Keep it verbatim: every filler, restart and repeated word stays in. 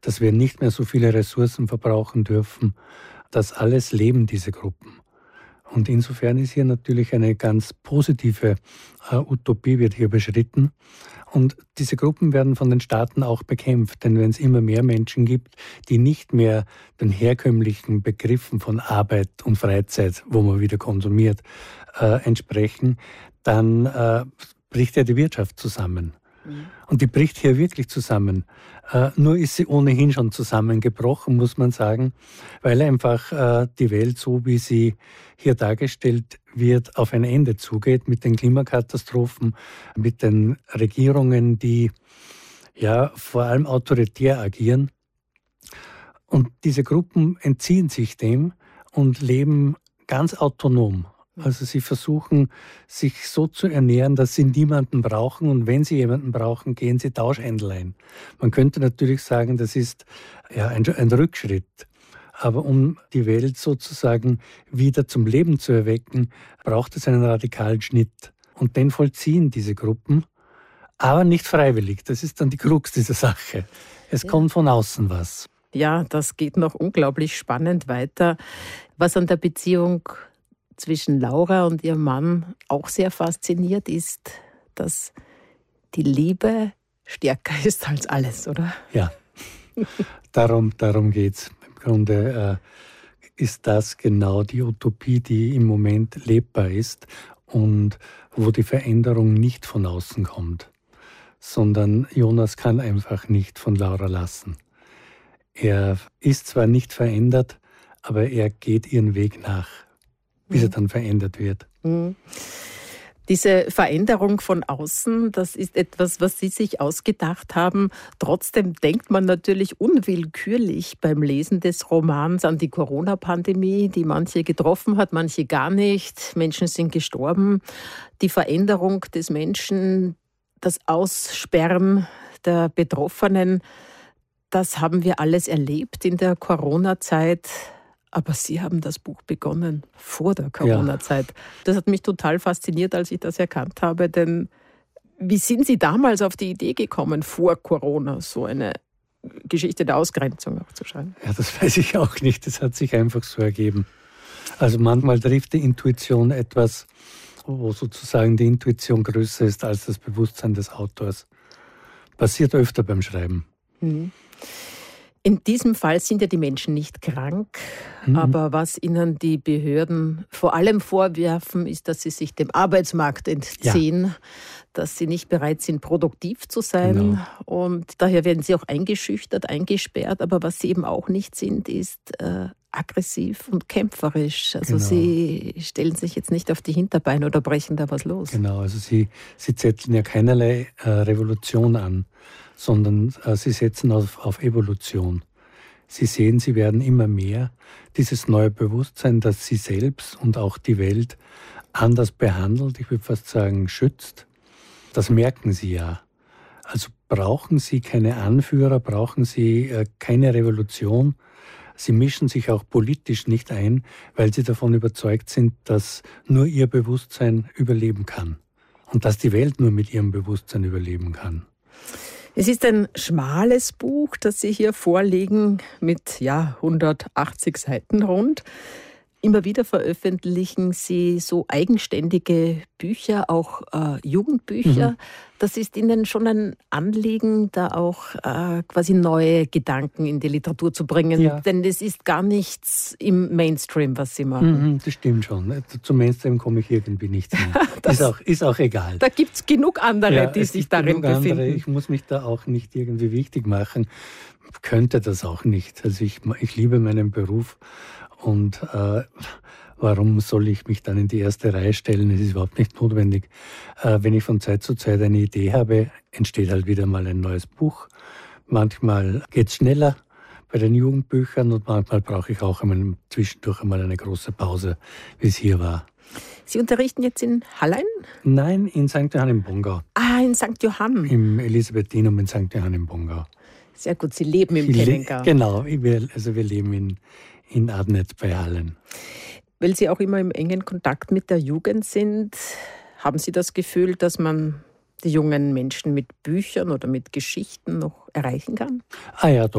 dass wir nicht mehr so viele Ressourcen verbrauchen dürfen. Das alles leben diese Gruppen. Und insofern ist hier natürlich eine ganz positive äh, Utopie, wird hier beschritten. Und diese Gruppen werden von den Staaten auch bekämpft. Denn wenn es immer mehr Menschen gibt, die nicht mehr den herkömmlichen Begriffen von Arbeit und Freizeit, wo man wieder konsumiert, äh, entsprechen, dann äh, bricht ja die Wirtschaft zusammen. Mhm. Und die bricht hier wirklich zusammen. Äh, nur ist sie ohnehin schon zusammengebrochen, muss man sagen, weil einfach äh, die Welt, so wie sie hier dargestellt wird, auf ein Ende zugeht mit den Klimakatastrophen, mit den Regierungen, die ja vor allem autoritär agieren. Und diese Gruppen entziehen sich dem und leben ganz autonom. Also sie versuchen, sich so zu ernähren, dass sie niemanden brauchen. Und wenn sie jemanden brauchen, gehen sie Tauschhändel ein. Man könnte natürlich sagen, das ist ja ein, ein Rückschritt. Aber um die Welt sozusagen wieder zum Leben zu erwecken, braucht es einen radikalen Schnitt. Und den vollziehen diese Gruppen, aber nicht freiwillig. Das ist dann die Krux dieser Sache. Es ja. kommt von außen was. Ja, das geht noch unglaublich spannend weiter. Was an der Beziehung zwischen Laura und ihrem Mann auch sehr fasziniert, ist, dass die Liebe stärker ist als alles, oder? Ja, darum, darum geht es. Im Grunde äh, ist das genau die Utopie, die im Moment lebbar ist und wo die Veränderung nicht von außen kommt, sondern Jonas kann einfach nicht von Laura lassen. Er ist zwar nicht verändert, aber er geht ihren Weg nach, bis er dann verändert wird. Mhm. Diese Veränderung von außen, das ist etwas, was Sie sich ausgedacht haben. Trotzdem denkt man natürlich unwillkürlich beim Lesen des Romans an die Corona-Pandemie, die manche getroffen hat, manche gar nicht. Menschen sind gestorben. Die Veränderung des Menschen, das Aussperren der Betroffenen, das haben wir alles erlebt in der Corona-Zeit. Aber Sie haben das Buch begonnen vor der Corona-Zeit. Ja. Das hat mich total fasziniert, als ich das erkannt habe. Denn wie sind Sie damals auf die Idee gekommen, vor Corona so eine Geschichte der Ausgrenzung auch zu schreiben? Ja, das weiß ich auch nicht. Das hat sich einfach so ergeben. Also manchmal trifft die Intuition etwas, wo sozusagen die Intuition größer ist als das Bewusstsein des Autors. Passiert öfter beim Schreiben. Mhm. In diesem Fall sind ja die Menschen nicht krank, mhm. aber was ihnen die Behörden vor allem vorwerfen, ist, dass sie sich dem Arbeitsmarkt entziehen, ja. dass sie nicht bereit sind, produktiv zu sein. Genau. Und daher werden sie auch eingeschüchtert, eingesperrt. Aber was sie eben auch nicht sind, ist äh, aggressiv und kämpferisch. Also genau. sie stellen sich jetzt nicht auf die Hinterbeine oder brechen da was los. Genau, also sie, sie zetteln ja keinerlei äh, Revolution an, sondern äh, sie setzen auf, auf Evolution. Sie sehen, sie werden immer mehr. Dieses neue Bewusstsein, das sie selbst und auch die Welt anders behandelt, ich würde fast sagen schützt, das merken sie ja. Also brauchen sie keine Anführer, brauchen sie äh, keine Revolution. Sie mischen sich auch politisch nicht ein, weil sie davon überzeugt sind, dass nur ihr Bewusstsein überleben kann und dass die Welt nur mit ihrem Bewusstsein überleben kann. Es ist ein schmales Buch, das Sie hier vorlegen, mit ja, hundertachtzig Seiten rund. Immer wieder veröffentlichen Sie so eigenständige Bücher, auch äh, Jugendbücher. Mhm. Das ist Ihnen schon ein Anliegen, da auch äh, quasi neue Gedanken in die Literatur zu bringen. Ja. Denn es ist gar nichts im Mainstream, was Sie machen. Mhm, das stimmt schon. Zum Mainstream komme ich irgendwie nicht hin. ist, auch, ist auch egal. Da gibt es genug andere, ja, die sich darin befinden. Andere. Ich muss mich da auch nicht irgendwie wichtig machen. Ich könnte das auch nicht. Also ich, ich liebe meinen Beruf. Und äh, warum soll ich mich dann in die erste Reihe stellen? Es ist überhaupt nicht notwendig. Äh, wenn ich von Zeit zu Zeit eine Idee habe, entsteht halt wieder mal ein neues Buch. Manchmal geht es schneller bei den Jugendbüchern und manchmal brauche ich auch einmal zwischendurch einmal eine große Pause, wie es hier war. Sie unterrichten jetzt in Hallein? Nein, in Sankt Johann im Bongau. Ah, in Sankt Johann. Im Elisabethinum in Sankt Johann im Bongau. Sehr gut, Sie leben im Pellengau. Genau, wir, also wir leben in in Adnet bei Hallen. Weil Sie auch immer im engen Kontakt mit der Jugend sind, haben Sie das Gefühl, dass man die jungen Menschen mit Büchern oder mit Geschichten noch erreichen kann? Ah ja, doch.